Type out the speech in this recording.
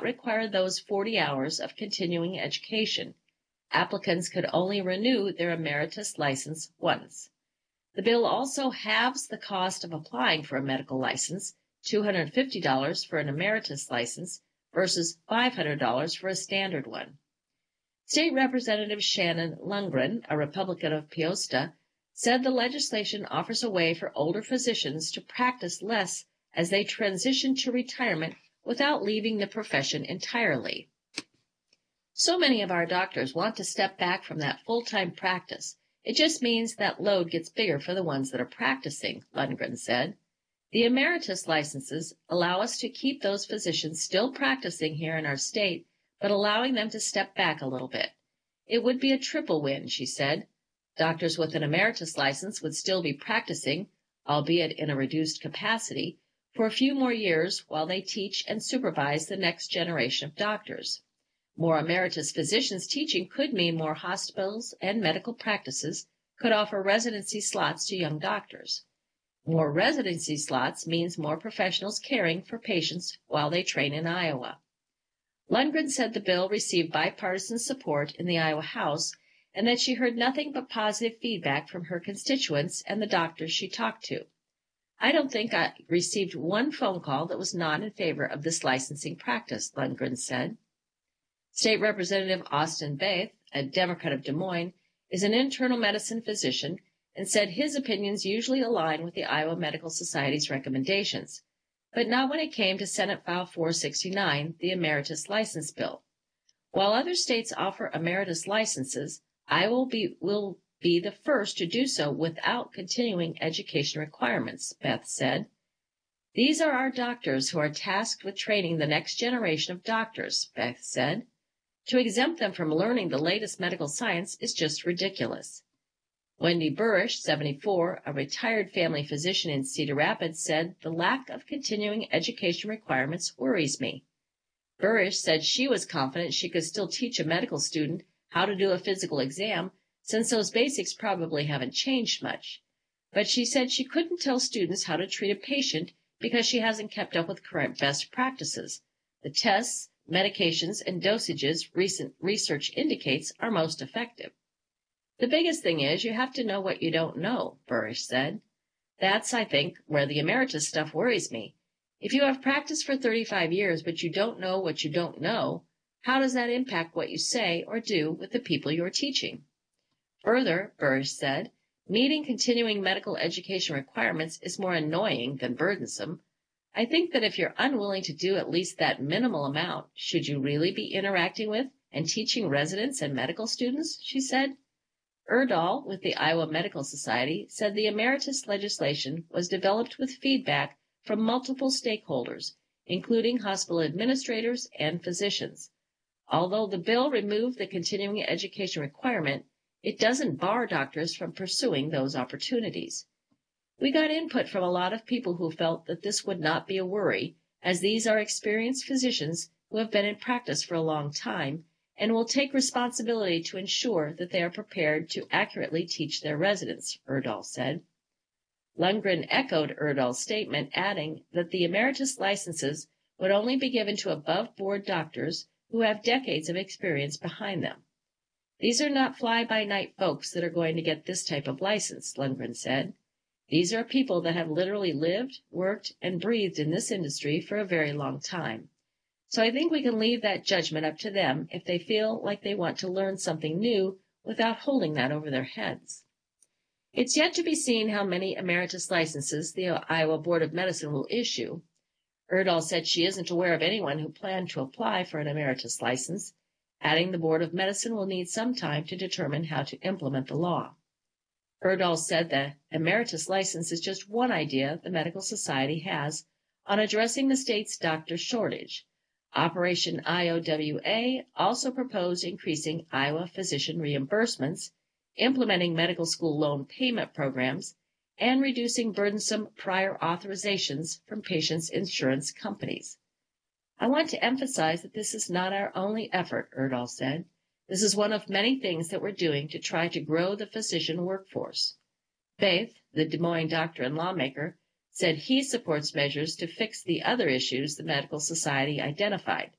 require those 40 hours of continuing education. Applicants could only renew their emeritus license once. The bill also halves the cost of applying for a medical license, $250 for an emeritus license versus $500 for a standard one. State Representative Shannon Lundgren, a Republican of Peosta, said the legislation offers a way for older physicians to practice less as they transition to retirement without leaving the profession entirely. So many of our doctors want to step back from that full-time practice. It just means that load gets bigger for the ones that are practicing, Lundgren said. The emeritus licenses allow us to keep those physicians still practicing here in our state, but allowing them to step back a little bit. It would be a triple win, she said. Doctors with an emeritus license would still be practicing, albeit in a reduced capacity, for a few more years while they teach and supervise the next generation of doctors. More emeritus physicians teaching could mean more hospitals and medical practices could offer residency slots to young doctors. More residency slots means more professionals caring for patients while they train in Iowa. Lundgren said the bill received bipartisan support in the Iowa House and that she heard nothing but positive feedback from her constituents and the doctors she talked to. I don't think I received one phone call that was not in favor of this licensing practice, Lundgren said. State Representative Austin Baith, a Democrat of Des Moines, is an internal medicine physician and said his opinions usually align with the Iowa Medical Society's recommendations, but not when it came to Senate File 469, the Emeritus License Bill. While other states offer emeritus licenses, Iowa will be the first to do so without continuing education requirements, Beth said. These are our doctors who are tasked with training the next generation of doctors, Beth said. To exempt them from learning the latest medical science is just ridiculous. Wendy Burish, 74, a retired family physician in Cedar Rapids, said the lack of continuing education requirements worries me. Burish said she was confident she could still teach a medical student how to do a physical exam, since those basics probably haven't changed much. But she said she couldn't tell students how to treat a patient because she hasn't kept up with current best practices. The tests, medications, and dosages recent research indicates are most effective. The biggest thing is you have to know what you don't know, Burish said. That's, I think, where the emeritus stuff worries me. If you have practiced for 35 years but you don't know what you don't know, how does that impact what you say or do with the people you're teaching? Further, Burish said, meeting continuing medical education requirements is more annoying than burdensome. I think that if you're unwilling to do at least that minimal amount, should you really be interacting with and teaching residents and medical students, she said. Erdahl, with the Iowa Medical Society, said the emeritus legislation was developed with feedback from multiple stakeholders, including hospital administrators and physicians. Although the bill removed the continuing education requirement, it doesn't bar doctors from pursuing those opportunities. We got input from a lot of people who felt that this would not be a worry, as these are experienced physicians who have been in practice for a long time and will take responsibility to ensure that they are prepared to accurately teach their residents, Erdahl said. Lundgren echoed Erdahl's statement, adding that the emeritus licenses would only be given to above-board doctors who have decades of experience behind them. These are not fly-by-night folks that are going to get this type of license, Lundgren said. These are people that have literally lived, worked, and breathed in this industry for a very long time. So I think we can leave that judgment up to them if they feel like they want to learn something new without holding that over their heads. It's yet to be seen how many emeritus licenses the Iowa Board of Medicine will issue. Erdahl said she isn't aware of anyone who planned to apply for an emeritus license, adding the Board of Medicine will need some time to determine how to implement the law. Erdahl said the emeritus license is just one idea the Medical Society has on addressing the state's doctor shortage. Operation IOWA also proposed increasing Iowa physician reimbursements, implementing medical school loan payment programs, and reducing burdensome prior authorizations from patients' insurance companies. I want to emphasize that this is not our only effort, Erdahl said. This is one of many things that we're doing to try to grow the physician workforce. Baith, the Des Moines doctor and lawmaker, said he supports measures to fix the other issues the Medical Society identified.